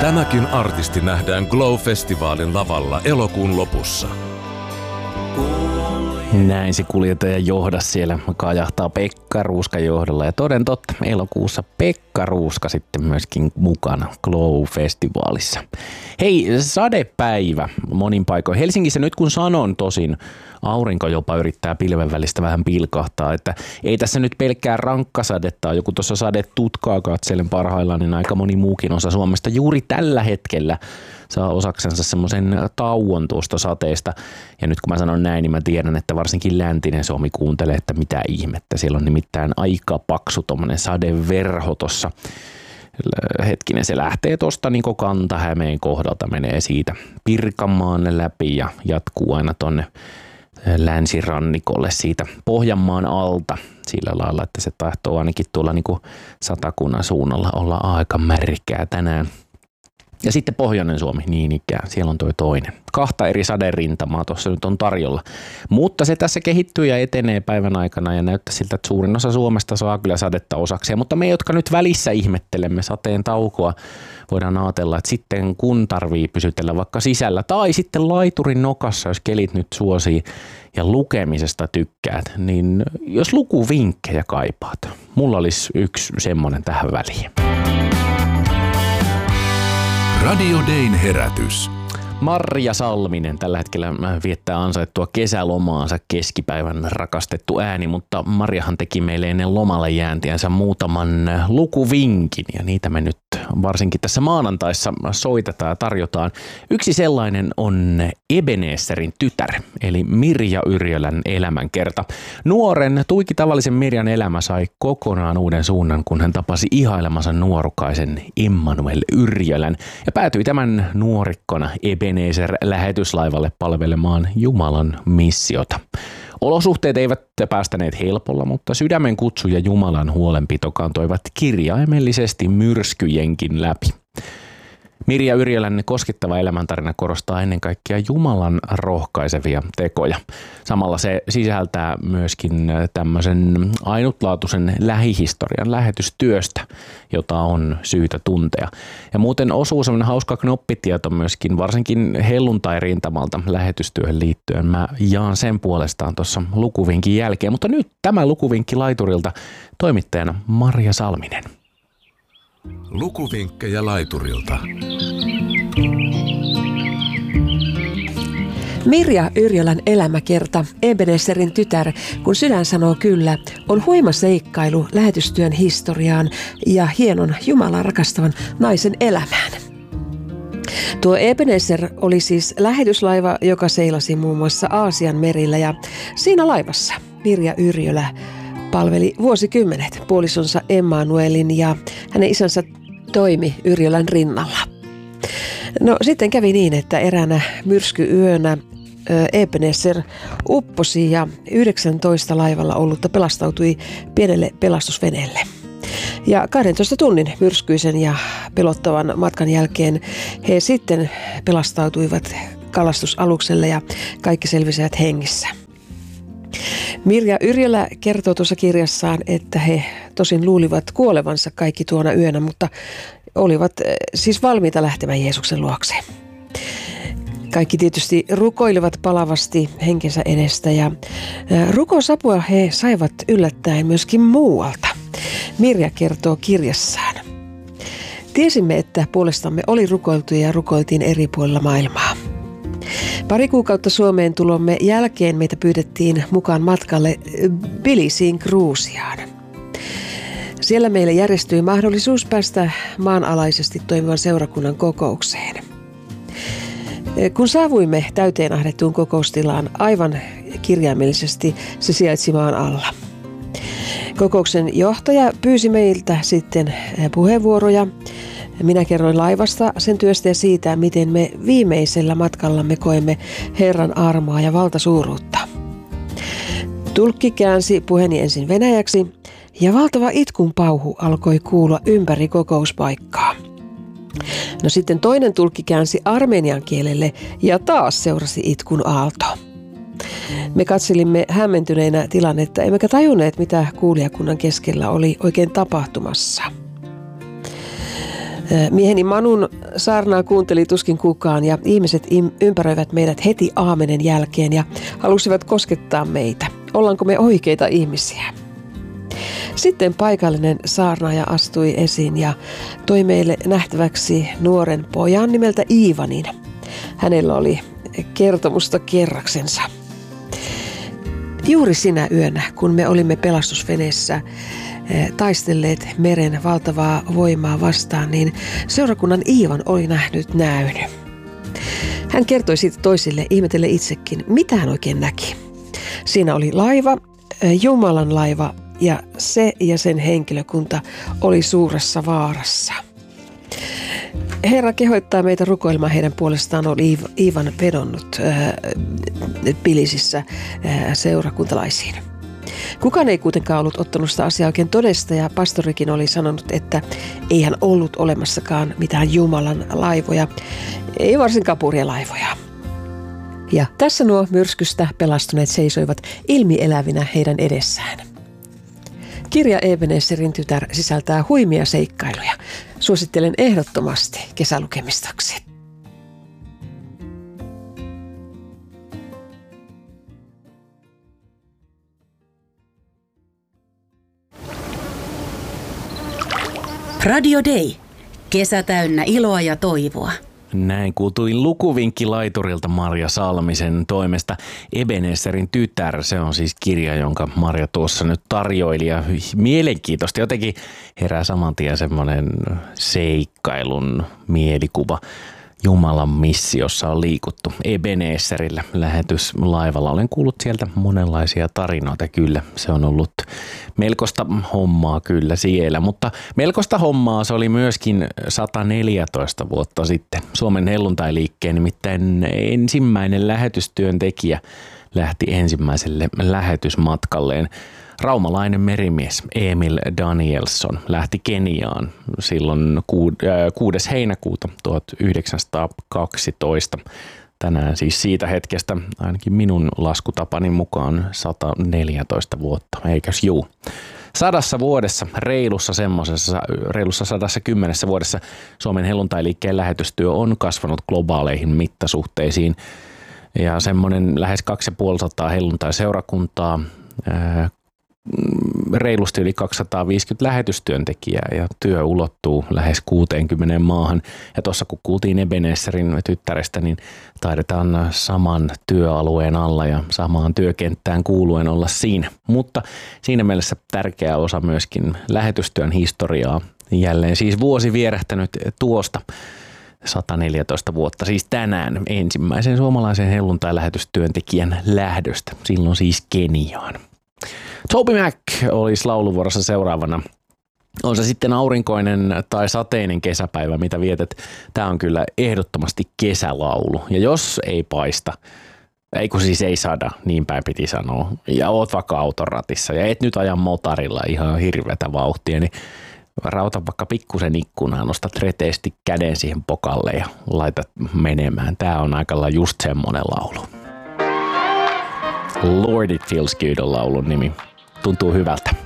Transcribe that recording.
Tämäkin artisti nähdään Glow-festivaalin lavalla elokuun lopussa. Näin se kuljettaja johda siellä kajahtaa Pekka Ruuskan johdolla. Ja toden totta, elokuussa Pekka Ruuska sitten myöskin mukana Glow-festivaalissa. Hei, sadepäivä monin paikoin. Helsingissä nyt kun sanon tosin, aurinko jopa yrittää pilven välistä vähän pilkahtaa, että ei tässä nyt pelkkää rankkasadetta, joku tuossa sadetutkaa katselen parhaillaan, niin aika moni muukin osa Suomesta juuri tällä hetkellä saa osaksensa semmoisen tauon tuosta sateesta. Ja nyt kun mä sanon näin, niin mä tiedän, että varsinkin läntinen Suomi kuuntelee, että mitä ihmettä. Siellä on nimittäin aika paksu tommonen sadeverho tossa. Hetkinen, se lähtee tosta niin Kanta-Hämeen kohdalta, menee siitä Pirkanmaan läpi ja jatkuu aina tonne länsirannikolle siitä Pohjanmaan alta sillä lailla, että se tahtoo ainakin tuolla niin Satakunnan suunnalla olla aika märkää tänään. Ja sitten Pohjoinen Suomi, niin ikään, siellä on toi toinen. 2 eri saderintamaa tuossa nyt on tarjolla. Mutta se tässä kehittyy ja etenee päivän aikana ja näyttää siltä, että suurin osa Suomesta saa kyllä sadetta osakseen. Mutta me, jotka nyt välissä ihmettelemme sateen taukoa, voidaan ajatella, että sitten kun tarvii pysytellä vaikka sisällä tai sitten laiturin nokassa, jos kelit nyt suosii ja lukemisesta tykkäät, niin jos lukuvinkkejä kaipaat, mulla olisi yksi semmonen tähän väliin. Radio Dayn herätys. Marja Salminen tällä hetkellä viettää ansaittua kesälomaansa keskipäivän rakastettu ääni, mutta Marjahan teki meille ennen lomalle jääntiänsä muutaman lukuvinkin ja niitä me nyt varsinkin tässä maanantaissa soitetaan ja tarjotaan. Yksi sellainen on Ebenezerin tytär, eli Mirja Yrjölän elämänkerta. Nuoren, tuiki tavallisen Mirjan elämä sai kokonaan uuden suunnan, kun hän tapasi ihailemansa nuorukaisen Emmanuel Yrjölän ja päätyi tämän nuorikkona Ebenezer-lähetyslaivalle palvelemaan Jumalan missiota. Olosuhteet eivät päästäneet helpolla, mutta sydämen kutsu ja Jumalan huolenpito kantoivat kirjaimellisesti myrskyjenkin läpi. Mirja Yrjölän koskettava elämäntarina korostaa ennen kaikkea Jumalan rohkaisevia tekoja. Samalla se sisältää myöskin tämmöisen ainutlaatuisen lähihistorian lähetystyöstä, jota on syytä tuntea. Ja muuten osuu semmoinen hauska knoppitieto myöskin, varsinkin helluntai-rintamalta lähetystyöhön liittyen. Mä jaan sen puolestaan tuossa lukuvinkin jälkeen, mutta nyt tämä lukuvinkki laiturilta, toimittajana Marja Salminen. Lukuvinkkejä laiturilta. Mirja Yrjölän elämäkerta, Ebenezerin tytär, kun sydän sanoo kyllä, on huima seikkailu lähetystyön historiaan ja hienon Jumalaa rakastavan naisen elämään. Tuo Ebenezer oli siis lähetyslaiva, joka seilasi muun muassa Aasian merillä ja siinä laivassa Mirja Yrjölä palveli vuosikymmenet puolisonsa Emmanuelin ja hänen isänsä toimi Yrjölän rinnalla. No sitten kävi niin, että eräänä myrskyyönä Ebenezer upposi ja 19 laivalla ollutta pelastautui pienelle pelastusveneelle. Ja 12 tunnin myrskyisen ja pelottavan matkan jälkeen he sitten pelastautuivat kalastusalukselle ja kaikki selvisivät hengissä. Mirja Yrjölä kertoo tuossa kirjassaan, että he tosin luulivat kuolevansa kaikki tuona yönä, mutta olivat siis valmiita lähtemään Jeesuksen luokse. Kaikki tietysti rukoilivat palavasti henkensä edestä ja rukousapua he saivat yllättäen myöskin muualta. Mirja kertoo kirjassaan. Tiesimme, että puolestamme oli rukoiltu ja rukoiltiin eri puolilla maailmaa. Pari kuukautta Suomeen tulomme jälkeen meitä pyydettiin mukaan matkalle Tbilisiin Gruusiaan. Siellä meille järjestyi mahdollisuus päästä maanalaisesti toimivan seurakunnan kokoukseen. Kun saavuimme täyteen ahdettuun kokoustilaan, aivan kirjaimellisesti se sijaitsi maan alla. Kokouksen johtaja pyysi meiltä sitten puheenvuoroja. Minä kerroin laivasta, sen työstä ja siitä, miten me viimeisellä matkallamme koemme Herran armoa ja valtasuuruutta. Tulkki käänsi puheeni ensin venäjäksi ja valtava itkun pauhu alkoi kuulua ympäri kokouspaikkaa. No sitten toinen tulkki käänsi armenian kielelle ja taas seurasi itkun aalto. Me katselimme hämmentyneinä tilannetta, emmekä tajunneet, mitä kuulijakunnan keskellä oli oikein tapahtumassa. Mieheni Manun saarnaa kuunteli tuskin kukaan ja ihmiset ympäröivät meidät heti aamenen jälkeen ja halusivat koskettaa meitä. Ollaanko me oikeita ihmisiä? Sitten paikallinen saarnaaja astui esiin ja toi meille nähtäväksi nuoren pojan nimeltä Iivanin. Hänellä oli kertomusta kerraksensa. Juuri sinä yönä, kun me olimme pelastusveneessä taistelleet meren valtavaa voimaa vastaan, niin seurakunnan Iivan oli nähnyt näyn. Hän kertoi siitä toisille ihmetelle itsekin, mitä hän oikein näki. Siinä oli laiva, Jumalan laiva, ja se ja sen henkilökunta oli suuressa vaarassa. Herra kehottaa meitä rukoilemaan heidän puolestaan, oli Iivan vedonnut Pilisissä seurakuntalaisiin. Kukaan ei kuitenkaan ollut ottanut sitä asiaa oikein todesta ja pastorikin oli sanonut, että ei hän ollut olemassakaan mitään Jumalan laivoja, ei varsinkaan purjelaivoja. Ja tässä nuo myrskystä pelastuneet seisoivat ilmielävinä heidän edessään. Kirja Ebenezerin tytär sisältää huimia seikkailuja. Suosittelen ehdottomasti kesälukemistoksi. Radio Day. Kesä täynnä iloa ja toivoa. Näin kuultuin lukuvinkki laiturilta Marja Salmisen toimesta. Ebenezerin tytär, se on siis kirja, jonka Marja tuossa nyt tarjoili ja mielenkiintoista. Jotenkin herää saman tien semmoinen seikkailun mielikuva. Jumalan missiossa on liikuttu Ebenezerillä lähetyslaivalla. Olen kuullut sieltä monenlaisia tarinoita kyllä. Se on ollut melkoista hommaa kyllä siellä, mutta melkoista hommaa se oli myöskin 114 vuotta sitten. Suomen helluntailiikkeen nimittäin ensimmäinen lähetystyöntekijä lähti ensimmäiselle lähetysmatkalleen. Raumalainen merimies Emil Danielsson lähti Keniaan silloin 6. heinäkuuta 1912. Tänään siis siitä hetkestä ainakin minun laskutapani mukaan 114 vuotta, eikös juu. 100 vuodessa, reilussa 110 vuodessa Suomen helluntailiikkeen lähetystyö on kasvanut globaaleihin mittasuhteisiin. Ja semmoinen lähes 250 helluntaiseurakuntaa, reilusti yli 250 lähetystyöntekijää ja työ ulottuu lähes 60 maahan. Ja tuossa kun kuultiin Ebenezerin tyttärestä, niin taidetaan saman työalueen alla ja samaan työkenttään kuuluen olla siinä. Mutta siinä mielessä tärkeä osa myöskin lähetystyön historiaa. Jälleen siis vuosi vierähtänyt tuosta 114 vuotta, siis tänään ensimmäisen suomalaisen helluntai-lähetystyöntekijän lähdöstä. Silloin siis Keniaan. Toby Mac olisi lauluvuorossa seuraavana. On se sitten aurinkoinen tai sateinen kesäpäivä, mitä vietät. Tämä on kyllä ehdottomasti kesälaulu. Ja jos ei paista, ei sada, niin päin piti sanoa, ja oot vaikka auton ratissa ja et nyt aja motarilla ihan hirveätä vauhtia, niin rauta vaikka pikkusen ikkunaan, nostat reteesti käden siihen pokalle ja laitat menemään. Tämä on aikalla just semmoinen laulu. Lord It Feels Good on laulun nimi. Tuntuu hyvältä.